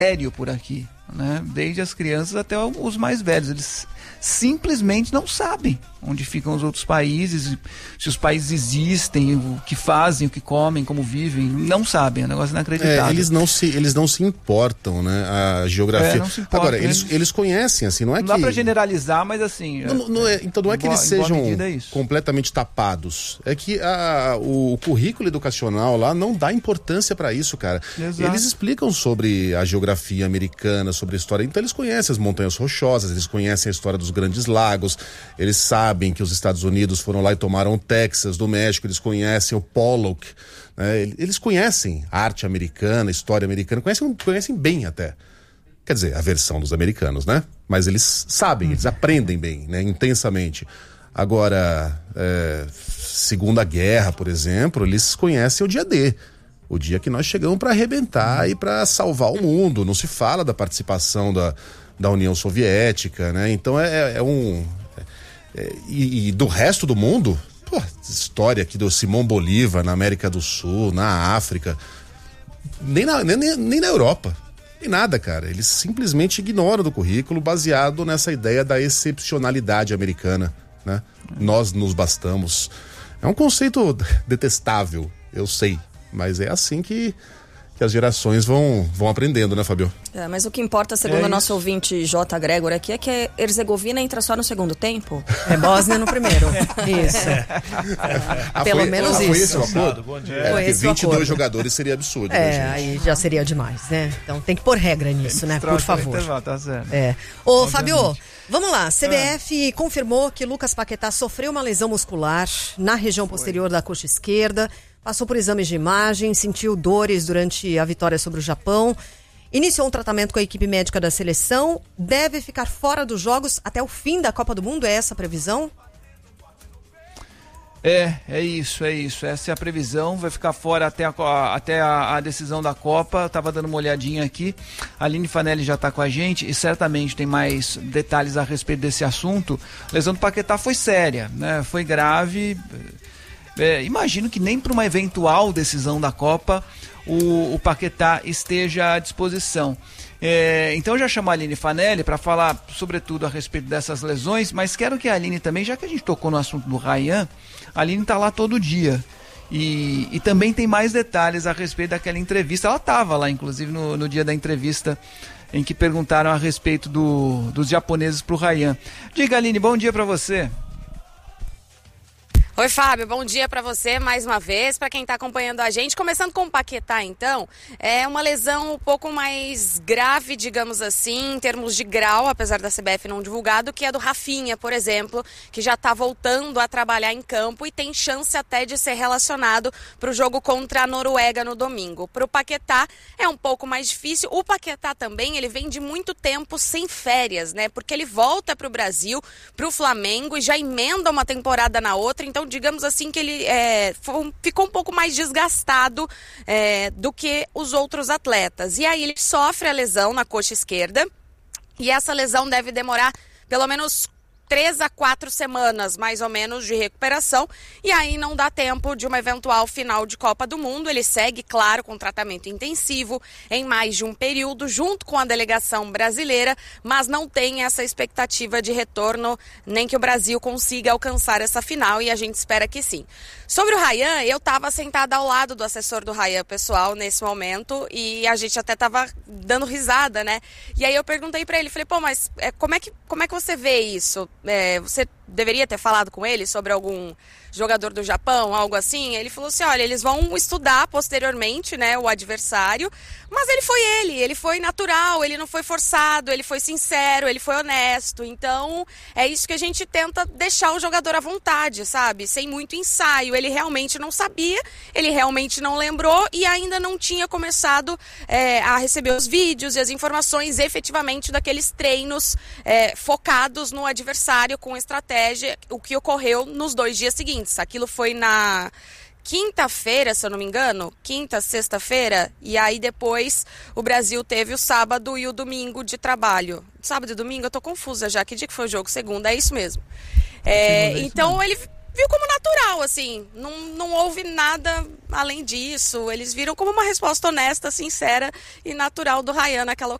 sério por aqui, né? Desde as crianças até os mais velhos. Eles simplesmente não sabem onde ficam os outros países, se os países existem, o que fazem, o que comem, como vivem. Não sabem, é um negócio inacreditável. Eles não se importam, né? A geografia. Não se importam, agora, eles conhecem, assim, não é não que... dá pra generalizar, mas assim... Então não é que eles sejam completamente tapados. É que o currículo educacional lá não dá importância pra isso, cara. Exato. Eles explicam sobre a geografia americana, sobre a história. Então eles conhecem as montanhas rochosas, eles conhecem a história dos grandes lagos, eles sabem que os Estados Unidos foram lá e tomaram o Texas do México, eles conhecem o Pollock, né? Eles conhecem a arte americana, a história americana, conhecem bem até. Quer dizer, a versão dos americanos, né? Mas eles sabem, eles aprendem bem, né? Intensamente. Agora, Segunda Guerra, por exemplo, eles conhecem o dia D. O dia que nós chegamos para arrebentar e para salvar o mundo. Não se fala da participação da União Soviética, né? Então e do resto do mundo, história aqui do Simão Bolívar na América do Sul, na África, nem na Europa, nem nada, cara. Eles simplesmente ignoram do currículo baseado nessa ideia da excepcionalidade americana, né? Nós nos bastamos. É um conceito detestável, eu sei, mas é assim que as gerações vão aprendendo, né, Fabio? Mas o que importa, segundo o nosso ouvinte J. Gregor aqui, é que Herzegovina entra só no segundo tempo. É Bósnia no primeiro. Isso. Pelo menos isso. Foi esse o acordo? Bom dia. Porque 22 jogadores seria absurdo, né, gente? Aí já seria demais, né? Então tem que pôr regra nisso, né? Por favor. Tá certo. Ô, Fabio, vamos lá. CBF confirmou que Lucas Paquetá sofreu uma lesão muscular na região posterior da coxa esquerda. Passou por exames de imagem, sentiu dores durante a vitória sobre o Japão. Iniciou um tratamento com a equipe médica da seleção. Deve ficar fora dos jogos até o fim da Copa do Mundo, é essa a previsão? É isso. Essa é a previsão. Vai ficar fora até a decisão da Copa. Eu tava dando uma olhadinha aqui. A Aline Fanelli já tá com a gente e certamente tem mais detalhes a respeito desse assunto. A lesão do Paquetá foi séria, né? Foi grave. Imagino que nem para uma eventual decisão da Copa o Paquetá esteja à disposição. Então eu já chamo a Aline Fanelli para falar sobretudo a respeito dessas lesões, mas quero que a Aline também, já que a gente tocou no assunto do Rayan, a Aline está lá todo dia e também tem mais detalhes a respeito daquela entrevista. Ela estava lá inclusive no dia da entrevista em que perguntaram a respeito dos japoneses para o Rayan. Diga, Aline, bom dia para você. Oi, Fábio, bom dia para você mais uma vez, para quem está acompanhando a gente. Começando com o Paquetá, então, é uma lesão um pouco mais grave, digamos assim, em termos de grau, apesar da CBF não divulgar, do que a do Rafinha, por exemplo, que já está voltando a trabalhar em campo e tem chance até de ser relacionado para o jogo contra a Noruega no domingo. Para o Paquetá é um pouco mais difícil. O Paquetá também, ele vem de muito tempo sem férias, né? Porque ele volta para o Brasil, para o Flamengo e já emenda uma temporada na outra, então digamos assim que ele ficou um pouco mais desgastado do que os outros atletas. E aí ele sofre a lesão na coxa esquerda e essa lesão deve demorar pelo menos 3 a 4 semanas, mais ou menos, de recuperação, e aí não dá tempo de uma eventual final de Copa do Mundo. Ele segue, claro, com tratamento intensivo em mais de um período, junto com a delegação brasileira, mas não tem essa expectativa de retorno, nem que o Brasil consiga alcançar essa final, e a gente espera que sim. Sobre o Rayan, eu estava sentada ao lado do assessor do Rayan pessoal nesse momento, e a gente até estava dando risada, né? E aí eu perguntei para ele, falei, mas como é que você vê isso? Você deveria ter falado com ele sobre algum jogador do Japão, algo assim? Ele falou assim, olha, eles vão estudar posteriormente, né, o adversário, mas ele foi natural, ele não foi forçado, ele foi sincero, ele foi honesto. Então é isso que a gente tenta deixar o jogador à vontade, sabe, sem muito ensaio. Ele realmente não sabia, ele realmente não lembrou e ainda não tinha começado a receber os vídeos e as informações efetivamente daqueles treinos focados no adversário com estratégia, o que ocorreu nos 2 dias seguintes. Aquilo foi na quinta-feira, se eu não me engano, sexta-feira, e aí depois o Brasil teve o sábado e o domingo de trabalho. Sábado e domingo, eu tô confusa já, que dia que foi o jogo? Segunda, é isso mesmo. Então ele viu como natural, assim, não houve nada além disso, eles viram como uma resposta honesta, sincera e natural do Ryan naquela ocasião.